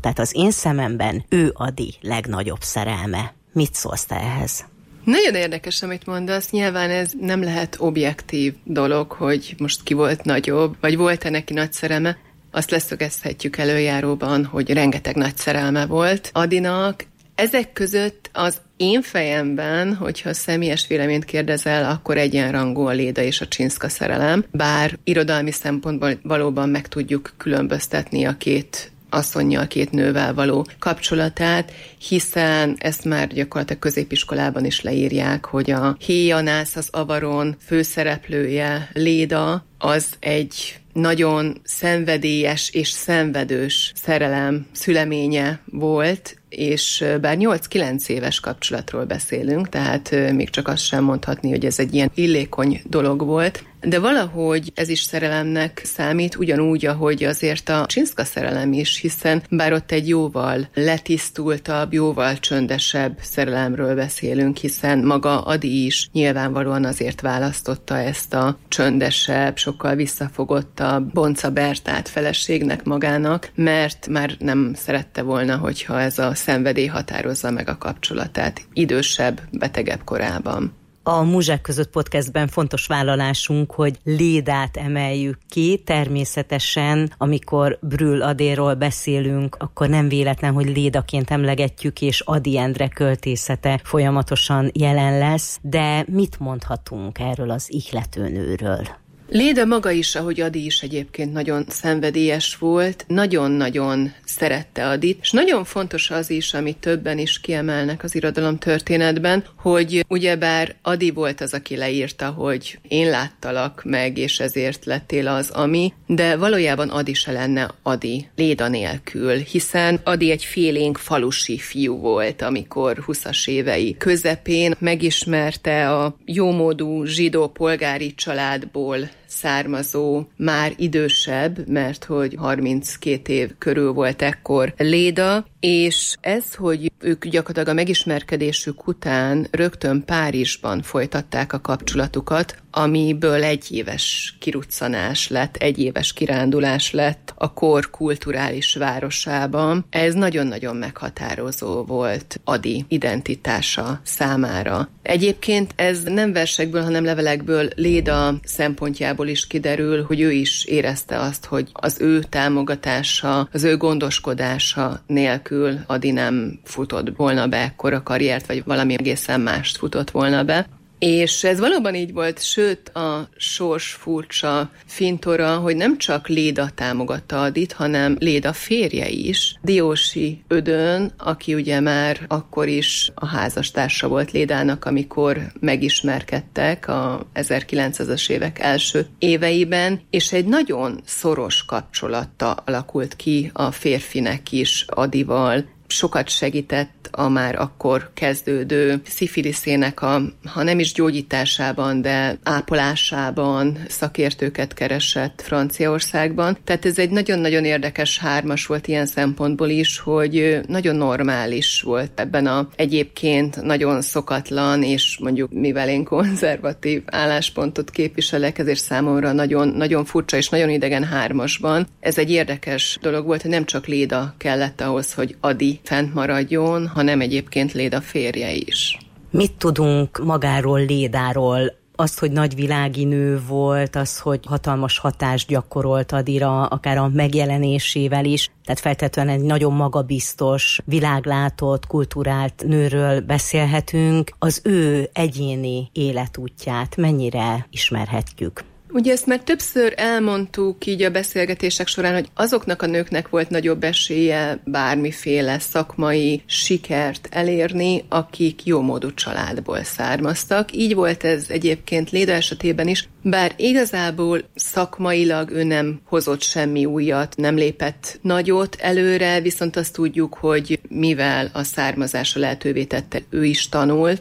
Tehát az én szememben ő Ady legnagyobb szerelme. Mit szólsz te ehhez? Nagyon érdekes, amit mondasz. Nyilván ez nem lehet objektív dolog, hogy most ki volt nagyobb, vagy volt-e neki nagy szerelme. Azt leszögezhetjük előjáróban, hogy rengeteg nagy szerelme volt Adynak. Ezek között az én fejemben, hogyha személyes véleményt kérdezel, akkor egyenrangú a Léda és a Csinszka szerelem. Bár irodalmi szempontból valóban meg tudjuk különböztetni a két asszonnyal, két nővel való kapcsolatát, hiszen ezt már gyakorlatilag középiskolában is leírják, hogy a Héjanász az Avaron főszereplője, Léda, az egy nagyon szenvedélyes és szenvedős szerelem szüleménye volt, és bár 8-9 éves kapcsolatról beszélünk, tehát még csak azt sem mondhatni, hogy ez egy ilyen illékony dolog volt, de valahogy ez is szerelemnek számít, ugyanúgy, ahogy azért a Csinszka szerelem is, hiszen bár ott egy jóval letisztultabb, jóval csöndesebb szerelemről beszélünk, hiszen maga Ady is nyilvánvalóan azért választotta ezt a csöndesebb, sokkal visszafogottabb Bonca Bertát feleségnek magának, mert már nem szerette volna, hogyha ez a szenvedély határozza meg a kapcsolatát idősebb, betegebb korában. A Múzsák között podcastben fontos vállalásunk, hogy Lédát emeljük ki. Természetesen, amikor Brühl Adyról beszélünk, akkor nem véletlen, hogy Lédaként emlegetjük, és Ady Endre költészete folyamatosan jelen lesz. De mit mondhatunk erről az ihletőnőről? Léda maga is, ahogy Ady is egyébként nagyon szenvedélyes volt, nagyon-nagyon szerette Adyt, és nagyon fontos az is, amit többen is kiemelnek az irodalomtörténetben, hogy ugyebár Ady volt az, aki leírta, hogy én láttalak meg, és ezért lettél az, ami, de valójában Ady se lenne Ady Léda nélkül, hiszen Ady egy félénk falusi fiú volt, amikor 20-as évei közepén megismerte a jómódú zsidó polgári családból származó, már idősebb, mert hogy 32 év körül volt ekkor Léda, és ez, hogy ők gyakorlatilag a megismerkedésük után rögtön Párizsban folytatták a kapcsolatukat, amiből egy éves kiruccanás lett, egy éves kirándulás lett a kor kulturális városában. Ez nagyon-nagyon meghatározó volt Ady identitása számára. Egyébként ez nem versekből, hanem levelekből, Léda szempontjából is kiderül, hogy ő is érezte azt, hogy az ő támogatása, az ő gondoskodása nélkül Ady nem futott volna be ekkora karriert, vagy valami egészen mást futott volna be. És ez valóban így volt, sőt a sors furcsa fintora, hogy nem csak Léda támogatta Adyt, hanem Léda férje is, Diósi Ödön, aki ugye már akkor is a házastársa volt Lédának, amikor megismerkedtek a 1900-as évek első éveiben, és egy nagyon szoros kapcsolata alakult ki a férfinek is Adyval. Sokat segített a már akkor kezdődő szifiliszének ha nem is gyógyításában, de ápolásában szakértőket keresett Franciaországban. Tehát ez egy nagyon-nagyon érdekes hármas volt ilyen szempontból is, hogy nagyon normális volt ebben a egyébként nagyon szokatlan, és mondjuk mivel én konzervatív álláspontot képviselek, ezért számomra nagyon, nagyon furcsa és nagyon idegen hármasban. Ez egy érdekes dolog volt, hogy nem csak Léda kellett ahhoz, hogy Ady fent maradjon, hanem egyébként Léda férje is. Mit tudunk magáról, Lédáról? Azt, hogy nagyvilági nő volt, az, hogy hatalmas hatást gyakorolt Adyra, akár a megjelenésével is, tehát feltétlenül egy nagyon magabiztos, világlátott, kulturált nőről beszélhetünk. Az ő egyéni életútját mennyire ismerhetjük? Ugye ezt már többször elmondtuk így a beszélgetések során, hogy azoknak a nőknek volt nagyobb esélye bármiféle szakmai sikert elérni, akik jómódú családból származtak. Így volt ez egyébként Léda esetében is, bár igazából szakmailag ő nem hozott semmi újat, nem lépett nagyot előre, viszont azt tudjuk, hogy mivel a származása lehetővé tette, ő is tanult,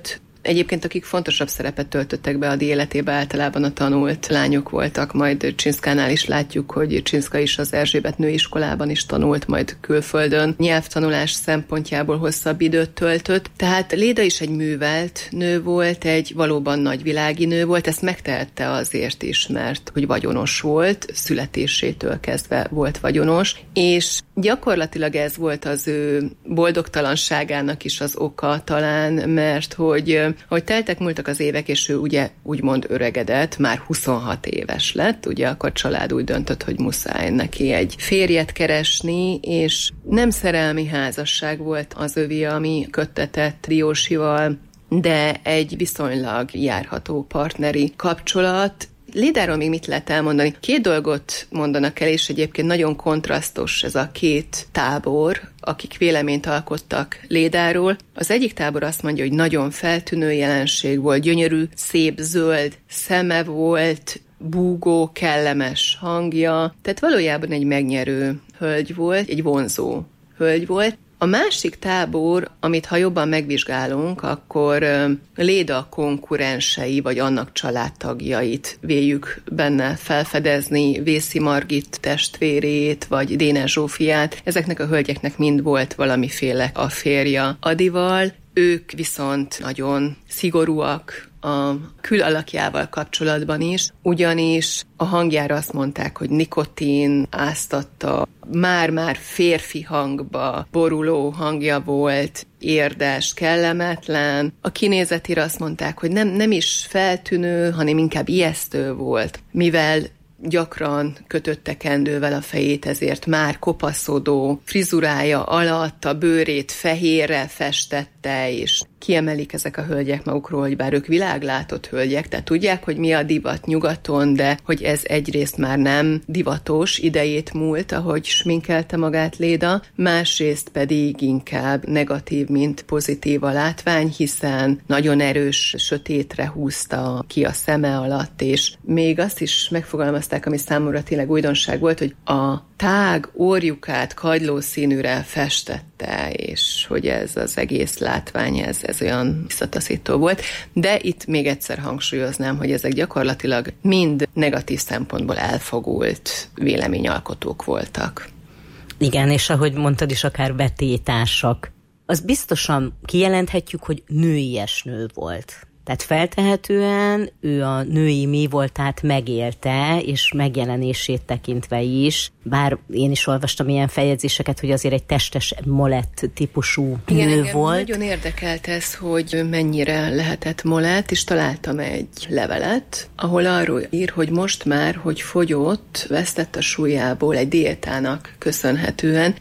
Egyébként akik fontosabb szerepet töltöttek be Ady életébe, általában a tanult lányok voltak, majd Csinszkánál is látjuk, hogy Csinszka is az Erzsébet nőiskolában is tanult, majd külföldön nyelvtanulás szempontjából hosszabb időt töltött. Tehát Léda is egy művelt nő volt, egy valóban nagyvilági nő volt, ezt megtehette azért is, mert hogy vagyonos volt, születésétől kezdve volt vagyonos, és gyakorlatilag ez volt az ő boldogtalanságának is az oka talán, mert hogy teltek múltak az évek, és ő ugye úgymond öregedett, már 26 éves lett, ugye akkor a család úgy döntött, hogy muszáj neki egy férjet keresni, és nem szerelmi házasság volt az övé, ami köttetett Diósival, de egy viszonylag járható partneri kapcsolat. Lédáról még mit lehet elmondani? 2 dolgot mondanak el, és egyébként nagyon kontrasztos ez a 2 tábor, akik véleményt alkottak Lédáról. Az egyik tábor azt mondja, hogy nagyon feltűnő jelenség volt, gyönyörű, szép zöld szeme volt, búgó, kellemes hangja, tehát valójában egy megnyerő hölgy volt, egy vonzó hölgy volt. A másik tábor, amit ha jobban megvizsgálunk, akkor Léda konkurensei, vagy annak családtagjait véljük benne felfedezni, Vészi Margit testvérét, vagy Dénes Zsófiát. Ezeknek a hölgyeknek mind volt valamiféle afférja Adyval, ők viszont nagyon szigorúak a külalakjával kapcsolatban is, ugyanis a hangjára azt mondták, hogy nikotin áztatta, már-már férfi hangba boruló hangja volt, érdes, kellemetlen. A kinézetére azt mondták, hogy nem is feltűnő, hanem inkább ijesztő volt, mivel gyakran kötötte kendővel a fejét, ezért már kopaszodó frizurája alatt a bőrét fehérre festette, és kiemelik ezek a hölgyek magukról, hogy bár ők világlátott hölgyek, tehát tudják, hogy mi a divat nyugaton, de hogy ez egyrészt már nem divatos, idejét múlt, ahogy sminkelte magát Léda, másrészt pedig inkább negatív, mint pozitív a látvány, hiszen nagyon erős sötétre húzta ki a szeme alatt, és még azt is megfogalmazták, ami számomra tényleg újdonság volt, hogy a tág orjukát kagylószínűre festette, és hogy ez az egész látvány, ez olyan visszataszító volt. De itt még egyszer hangsúlyoznám, hogy ezek gyakorlatilag mind negatív szempontból elfogult véleményalkotók voltak. Igen, és ahogy mondtad is, akár vetétársak. Az biztosan kijelenthetjük, hogy nőies nő volt. Tehát feltehetően ő a női mi voltát megélte, és megjelenését tekintve is, bár én is olvastam ilyen feljegyzéseket, hogy azért egy testes molett típusú nő volt. Nagyon érdekelt ez, hogy mennyire lehetett molett, és találtam egy levelet, ahol arról ír, hogy most már, hogy fogyott, vesztett a súlyából egy diétának köszönhetően,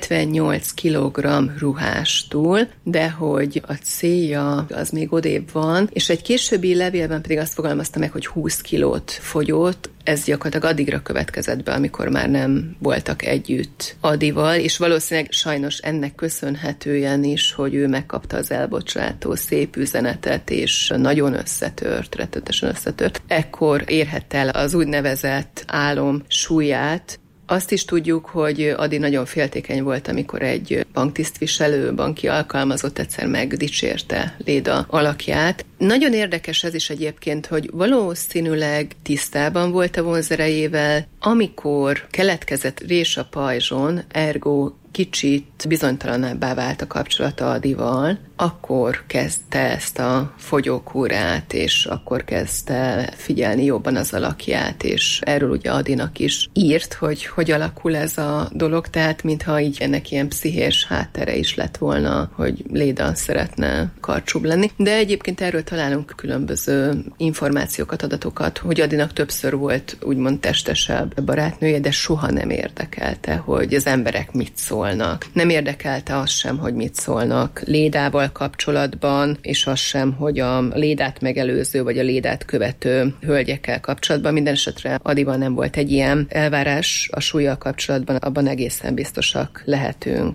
78 kg ruhástól, de hogy a célja az még odébb van, és egy későbbi levélben pedig azt fogalmazta meg, hogy 20 kilót fogyott. Ez gyakorlatilag addigra következett be, amikor már nem voltak együtt Adyval, és valószínűleg sajnos ennek köszönhetően is, hogy ő megkapta az elbocsátó szép üzenetet, és nagyon összetört, rettetesen összetört. Ekkor érhette el az úgynevezett álom súlyát. Azt is tudjuk, hogy Ady nagyon féltékeny volt, amikor egy banktisztviselő, banki alkalmazott egyszer megdicsérte Léda alakját. Nagyon érdekes ez is egyébként, hogy valószínűleg tisztában volt a vonzerejével, amikor keletkezett rés a pajzson, ergo kicsit bizonytalanabbá vált a kapcsolata Adyval, akkor kezdte ezt a fogyókúrát, és akkor kezdte figyelni jobban az alakját, és erről ugye Adynak is írt, hogy alakul ez a dolog, tehát mintha így ennek ilyen pszichés háttere is lett volna, hogy Léda szeretne karcsúbb lenni. De egyébként erről találunk különböző információkat, adatokat, hogy Adynak többször volt úgymond testesebb barátnője, de soha nem érdekelte, hogy az emberek mit szólnak. Nem érdekelte az sem, hogy mit szólnak Lédával kapcsolatban, és az sem, hogy a Lédát megelőző, vagy a Lédát követő hölgyekkel kapcsolatban. Minden esetre Adyban nem volt egy ilyen elvárás a súllyal kapcsolatban, abban egészen biztosak lehetünk.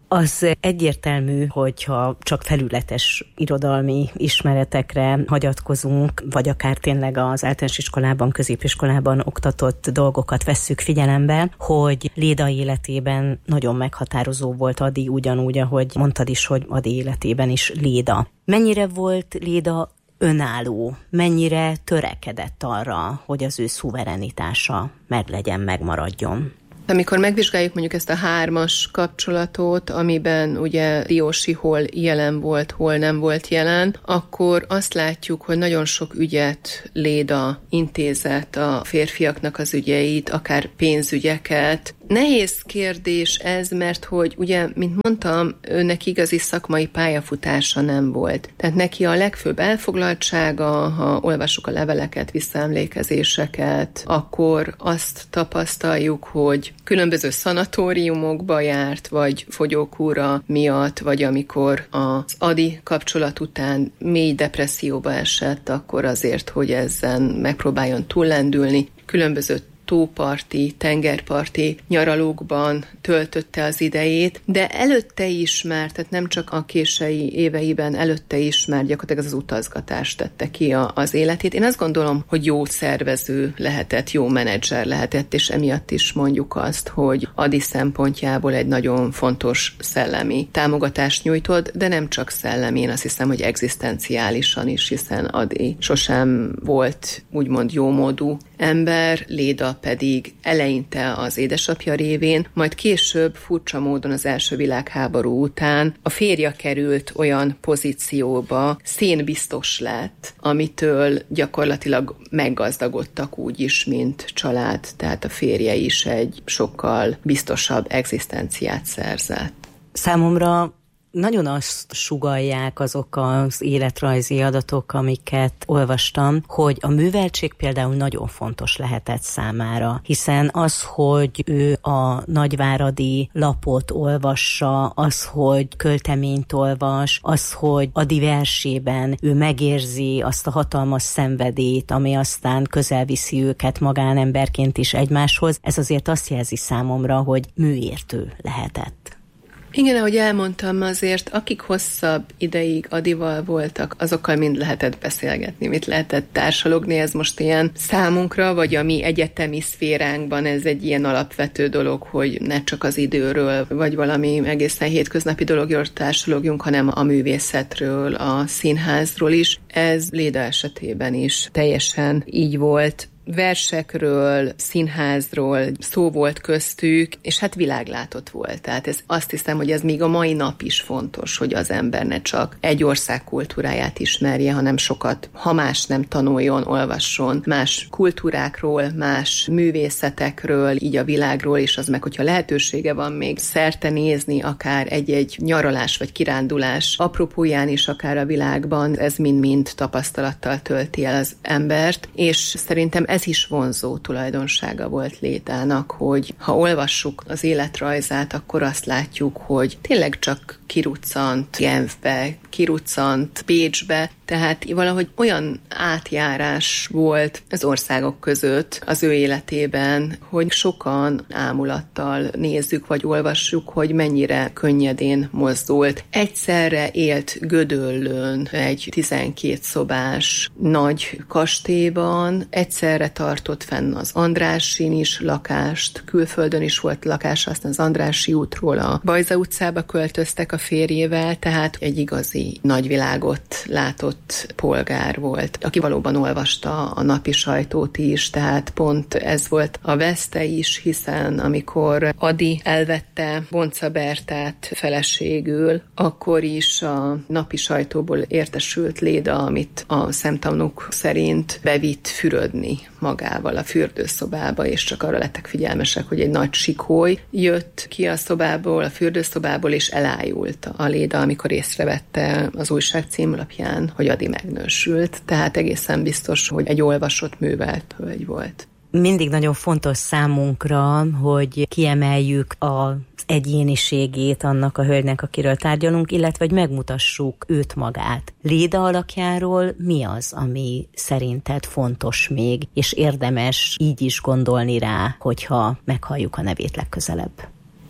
Az egyértelmű, hogyha csak felületes irodalmi ismeretekre hagyatkozunk, vagy akár tényleg az általános iskolában, középiskolában oktatott dolgokat vesszük figyelembe, hogy Léda életében nagyon meghatározó volt Ady, ugyanúgy, ahogy mondtad is, hogy Ady életében is Léda. Mennyire volt Léda önálló, mennyire törekedett arra, hogy az ő szuverenitása meglegyen, megmaradjon? Amikor megvizsgáljuk mondjuk ezt a 3-as kapcsolatot, amiben ugye Diósi hol jelen volt, hol nem volt jelen, akkor azt látjuk, hogy nagyon sok ügyet Léda intézett, a férfiaknak az ügyeit, akár pénzügyeket. Nehéz kérdés ez, mert hogy ugye, mint mondtam, őnek igazi szakmai pályafutása nem volt. Tehát neki a legfőbb elfoglaltsága, ha olvassuk a leveleket, visszaemlékezéseket, akkor azt tapasztaljuk, hogy különböző szanatóriumokba járt, vagy fogyókúra miatt, vagy amikor az Ady kapcsolat után mély depresszióba esett, akkor azért, hogy ezen megpróbáljon túllendülni, különböző tóparti, tengerparti nyaralókban töltötte az idejét, de előtte is már, tehát nem csak a késői éveiben, előtte is már gyakorlatilag az utazgatást tette ki az életét. Én azt gondolom, hogy jó szervező lehetett, jó menedzser lehetett, és emiatt is mondjuk azt, hogy Ady szempontjából egy nagyon fontos szellemi támogatást nyújtott, de nem csak szellemi, én azt hiszem, hogy egzisztenciálisan is, hiszen Ady sosem volt úgymond jómódú ember, Léda pedig eleinte az édesapja révén, majd később furcsa módon az első világháború után a férje került olyan pozícióba, szénbiztos lett, amitől gyakorlatilag meggazdagodtak úgy is, mint család, tehát a férje is egy sokkal biztosabb egzisztenciát szerzett. Számomra nagyon azt sugallják azok az életrajzi adatok, amiket olvastam, hogy a műveltség például nagyon fontos lehetett számára, hiszen az, hogy ő a nagyváradi lapot olvassa, az, hogy költeményt olvas, az, hogy Ady versében ő megérzi azt a hatalmas szenvedélyt, ami aztán közel viszi őket magánemberként is egymáshoz, ez azért azt jelzi számomra, hogy műértő lehetett. Igen, ahogy elmondtam, azért akik hosszabb ideig Adyval voltak, azokkal mind lehetett beszélgetni, mit lehetett társalogni, ez most ilyen számunkra, vagy a mi egyetemi szféránkban ez egy ilyen alapvető dolog, hogy ne csak az időről, vagy valami egészen hétköznapi dologról társalogjunk, hanem a művészetről, a színházról is. Ez Léda esetében is teljesen így volt. Versekről, színházról szó volt köztük, és hát világlátott volt. Tehát ez, azt hiszem, hogy ez még a mai nap is fontos, hogy az ember ne csak egy ország kultúráját ismerje, hanem sokat, ha más nem tanuljon, olvasson más kultúrákról, más művészetekről, így a világról, és az meg, hogyha lehetősége van még szerte nézni, akár egy-egy nyaralás vagy kirándulás apropóján is, akár a világban, ez mind-mind tapasztalattal tölti el az embert, és szerintem ez is vonzó tulajdonsága volt Lédának, hogy ha olvassuk az életrajzát, akkor azt látjuk, hogy tényleg csak kiruccant Genfbe, kiruccant Bécsbe, tehát valahogy olyan átjárás volt az országok között az ő életében, hogy sokan ámulattal nézzük vagy olvassuk, hogy mennyire könnyedén mozdult. Egyszerre élt Gödöllőn egy 12 szobás nagy kastélyban, egyszerre tartott fenn az Andrássyn is lakást, külföldön is volt lakás, aztán az Andrássy útról a Bajza utcába költöztek a férjével, tehát egy igazi nagyvilágot látott polgár volt, aki valóban olvasta a napi sajtót is, tehát pont ez volt a veszte is, hiszen amikor Ady elvette Bonca Bertát feleségül, akkor is a napi sajtóból értesült Léda, amit a szemtanúk szerint bevitt fürödni magával a fürdőszobába, és csak arra lettek figyelmesek, hogy egy nagy sikóly jött ki a szobából, a fürdőszobából, és elájult a Léda, amikor észrevette az újság címlapján, hogy Ady megnősült, tehát egészen biztos, hogy egy olvasott, művelt hölgy volt. Mindig nagyon fontos számunkra, hogy kiemeljük az egyéniségét annak a hölgynek, akiről tárgyalunk, illetve hogy megmutassuk őt magát. Léda alakjáról mi az, ami szerinted fontos még, és érdemes így is gondolni rá, hogyha meghalljuk a nevét legközelebb?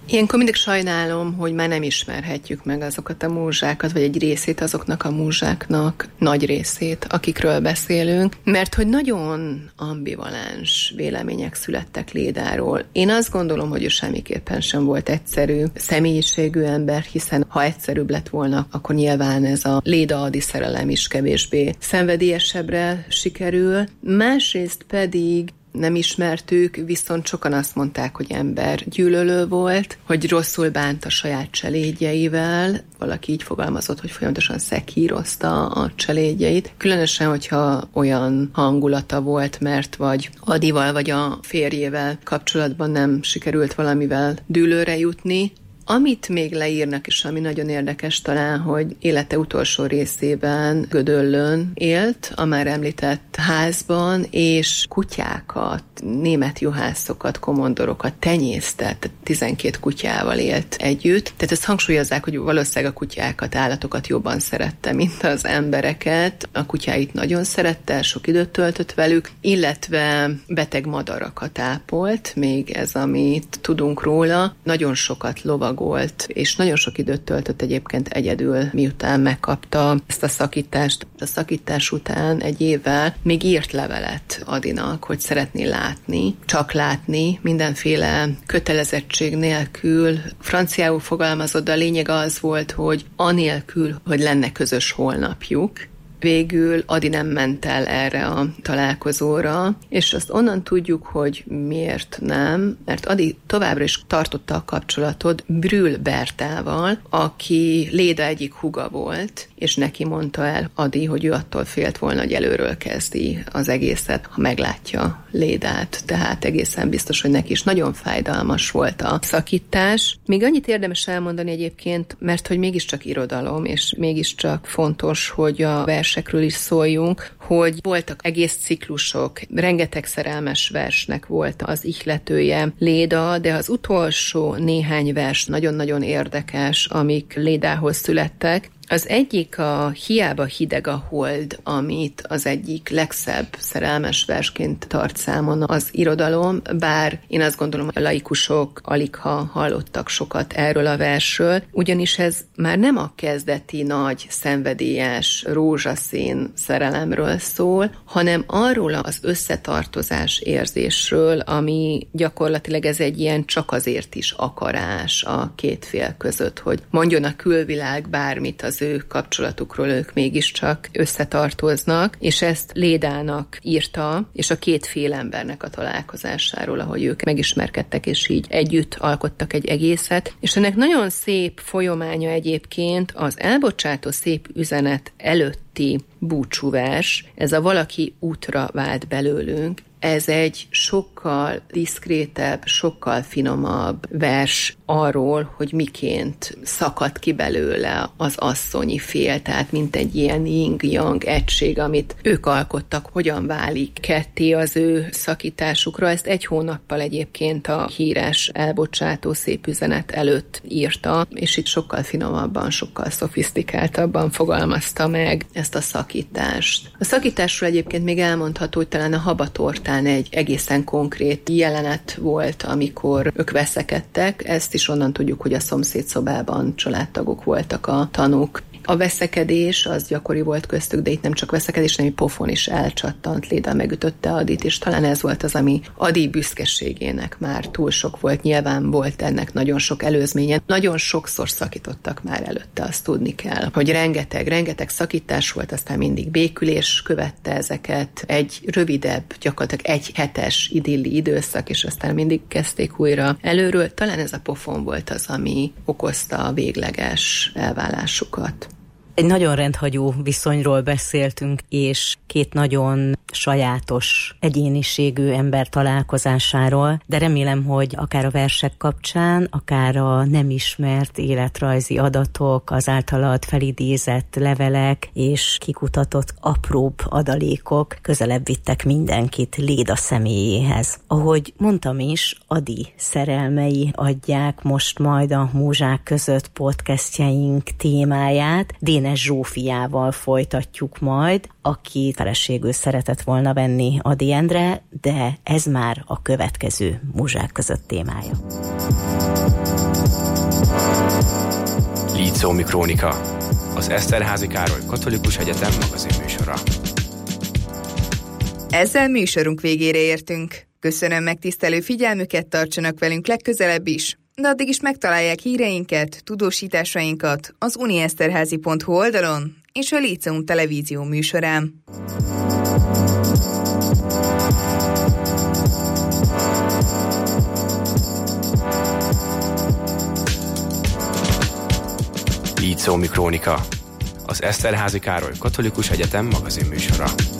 Ilyenkor mindig sajnálom, hogy már nem ismerhetjük meg azokat a múzsákat, vagy egy részét azoknak a múzsáknak, nagy részét, akikről beszélünk, mert hogy nagyon ambivalens vélemények születtek Lédáról. Én azt gondolom, hogy ő semmiképpen sem volt egyszerű személyiségű ember, hiszen ha egyszerűbb lett volna, akkor nyilván ez a Léda-Ady szerelem is kevésbé szenvedélyesebbre sikerül. Másrészt pedig nem ismertük, viszont sokan azt mondták, hogy embergyűlölő volt, hogy rosszul bánt a saját cselédjeivel. Valaki így fogalmazott, hogy folyamatosan szekírozta a cselédjeit. Különösen, hogyha olyan hangulata volt, mert vagy Adyval, vagy a férjével kapcsolatban nem sikerült valamivel dűlőre jutni. Amit még leírnak, és ami nagyon érdekes talán, hogy élete utolsó részében Gödöllőn élt, a már említett házban, és kutyákat, német juhászokat, komondorokat tenyésztett, 12 kutyával élt együtt. Tehát ezt hangsúlyozzák, hogy valószínűleg a kutyákat, állatokat jobban szerette, mint az embereket. A kutyáit nagyon szerette, sok időt töltött velük, illetve beteg madarakat ápolt, még ez, amit tudunk róla. Nagyon sokat lovagolt, és nagyon sok időt töltött egyébként egyedül, miután megkapta ezt a szakítást. A szakítás után egy évvel még írt levelet Adynak, hogy szeretné látni, csak látni, mindenféle kötelezettség nélkül. Franciául fogalmazott, de a lényeg az volt, hogy anélkül, hogy lenne közös holnapjuk. Végül Ady nem ment el erre a találkozóra, és azt onnan tudjuk, hogy miért nem, mert Ady továbbra is tartotta a kapcsolatot Brühl Bertával, aki Léda egyik húga volt, és neki mondta el Ady, hogy ő attól félt volna, hogy előről kezdi az egészet, ha meglátja Lédát. Tehát egészen biztos, hogy neki is nagyon fájdalmas volt a szakítás. Még annyit érdemes elmondani egyébként, mert hogy mégiscsak irodalom, és mégiscsak fontos, hogy a versekről is szóljunk, hogy voltak egész ciklusok, rengeteg szerelmes versnek volt az ihletője Léda, de az utolsó néhány vers nagyon-nagyon érdekes, amik Lédához születtek. Az egyik a Hiába hideg a hold, amit az egyik legszebb szerelmes versként tart számon az irodalom, bár én azt gondolom, a laikusok aligha hallottak sokat erről a versről, ugyanis ez már nem a kezdeti nagy, szenvedélyes, rózsaszín szerelemről szól, hanem arról az összetartozás érzésről, ami gyakorlatilag ez egy ilyen csak azért is akarás a két fél között, hogy mondjon a külvilág bármit az ő kapcsolatukról, ők mégiscsak összetartoznak, és ezt Lédának írta, és a két fél embernek a találkozásáról, ahogy ők megismerkedtek, és így együtt alkottak egy egészet. És ennek nagyon szép folyamánya egyébként az elbocsátó szép üzenet előtti búcsúvers, ez a valaki útra vált belőlünk. Ez egy sokkal diszkrétebb, sokkal finomabb vers arról, hogy miként szakad ki belőle az asszonyi fél, tehát mint egy ilyen yin-yang egység, amit ők alkottak, hogyan válik ketté az ő szakításukra. Ezt egy hónappal egyébként a híres elbocsátó szép üzenet előtt írta, és itt sokkal finomabban, sokkal szofisztikáltabban fogalmazta meg ezt a szakítást. A szakításról egyébként még elmondható, hogy talán a Habatortán egy egészen konkrét jelenet volt, amikor ők veszekedtek. Ezt is onnan tudjuk, hogy a szomszédszobában családtagok voltak a tanúk. A veszekedés az gyakori volt köztük, de itt nem csak veszekedés, hanem pofon is elcsattant, Léda megütötte Adyt, és talán ez volt az, ami Ady büszkeségének már túl sok volt. Nyilván volt ennek nagyon sok előzménye. Nagyon sokszor szakítottak már előtte, azt tudni kell, hogy rengeteg szakítás volt, aztán mindig békülés követte ezeket. Egy rövidebb, gyakorlatilag egy hetes idilli időszak, és aztán mindig kezdték újra előről. Talán ez a pofon volt az, ami okozta a végleges elválásukat. Egy nagyon rendhagyó viszonyról beszéltünk, és két nagyon sajátos egyéniségű ember találkozásáról, de remélem, hogy akár a versek kapcsán, akár a nem ismert életrajzi adatok, az általad felidézett levelek és kikutatott apróbb adalékok közelebb vittek mindenkit Léda személyéhez. Ahogy mondtam is, Ady szerelmei adják most majd a Múzsák között podcastjaink témáját. Dénes Zsófiával folytatjuk majd, aki feleségül szeretett volna venni Ady Endre, de ez már a következő Múzsák között témája. Lícómi Krónika, az Eszterházy Károly Katolikus Egyetem magazinműsora. Ezzel műsorunk végére értünk. Köszönöm megtisztelő figyelmüket, tartsanak velünk legközelebb is, de addig is megtalálják híreinket, tudósításainkat az unieszterházy.hu oldalon és a Líceum televízió műsorán. Lícómi Krónika, az Eszterházy Károly Katolikus Egyetem magazinműsora.